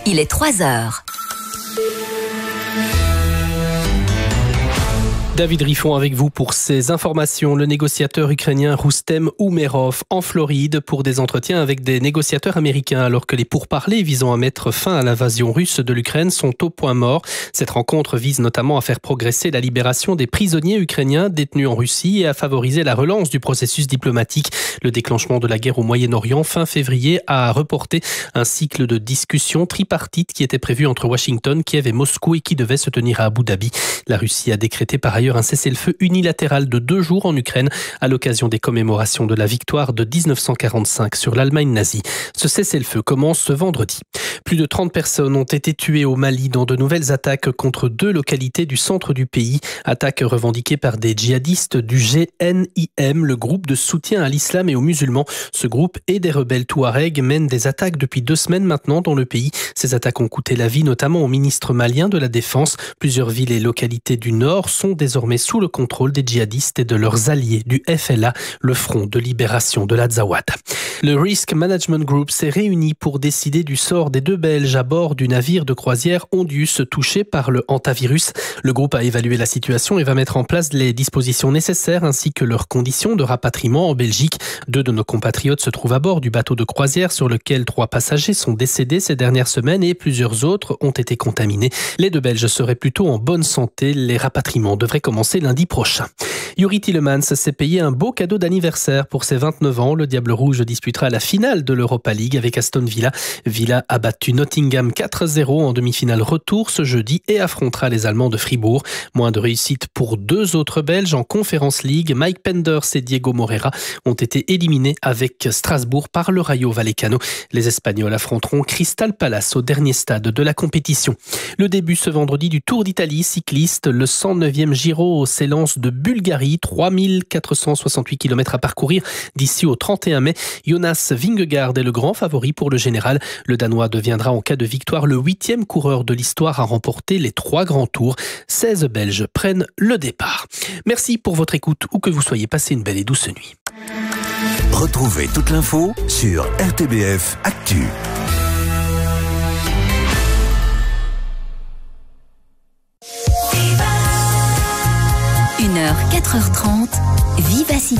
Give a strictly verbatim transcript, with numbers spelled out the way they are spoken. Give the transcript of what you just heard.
Il est trois heures. David Riffon avec vous pour ces informations. Le négociateur ukrainien Roustem Oumerov en Floride pour des entretiens avec des négociateurs américains alors que les pourparlers visant à mettre fin à l'invasion russe de l'Ukraine sont au point mort. Cette rencontre vise notamment à faire progresser la libération des prisonniers ukrainiens détenus en Russie et à favoriser la relance du processus diplomatique. Le déclenchement de la guerre au Moyen-Orient fin février a reporté un cycle de discussions tripartites qui était prévu entre Washington, Kiev et Moscou et qui devait se tenir à Abu Dhabi. La Russie a décrété par ailleurs un cessez-le-feu unilatéral de deux jours en Ukraine à l'occasion des commémorations de la victoire de dix-neuf cent quarante-cinq sur l'Allemagne nazie. Ce cessez-le-feu commence ce vendredi. Plus de trente personnes ont été tuées au Mali dans de nouvelles attaques contre deux localités du centre du pays. Attaques revendiquées par des djihadistes du G N I M, le groupe de soutien à l'islam et aux musulmans. Ce groupe et des rebelles touaregs mènent des attaques depuis deux semaines maintenant dans le pays. Ces attaques ont coûté la vie notamment au ministre malien de la Défense. Plusieurs villes et localités du nord sont désormais sous le contrôle des djihadistes et de leurs alliés du F L A, le Front de libération de l'Azawad. Le Risk Management Group s'est réuni pour décider du sort des deux Belges à bord du navire de croisière Ondius touché par le hantavirus. Le groupe a évalué la situation et va mettre en place les dispositions nécessaires ainsi que leurs conditions de rapatriement en Belgique. Deux de nos compatriotes se trouvent à bord du bateau de croisière sur lequel trois passagers sont décédés ces dernières semaines et plusieurs autres ont été contaminés. Les deux Belges seraient plutôt en bonne santé. Les rapatriements devraient commencer lundi prochain. Youri Tielemans s'est payé un beau cadeau d'anniversaire pour ses vingt-neuf ans. Le Diable Rouge disputera la finale de l'Europa League avec Aston Villa. Villa a battu Nottingham quatre à zéro en demi-finale retour ce jeudi et affrontera les Allemands de Fribourg. Moins de réussite pour deux autres Belges en Conference League. Mike Penders et Diego Moreira ont été éliminés avec Strasbourg par le Rayo Vallecano. Les Espagnols affronteront Crystal Palace au dernier stade de la compétition. Le début ce vendredi du Tour d'Italie cycliste, le cent neuvième Giro s'élance de Bulgarie, trois mille quatre cent soixante-huit kilomètres à parcourir d'ici au trente et un mai. Jonas Vingegaard est le grand favori pour le général. Le Danois deviendra en cas de victoire le huitième coureur de l'histoire à remporter les trois grands tours. seize Belges prennent le départ. Merci pour votre écoute, où que vous soyez, passez une belle et douce nuit. Retrouvez toute l'info sur R T B F Actu. une heure, quatre heures trente, Vivacité.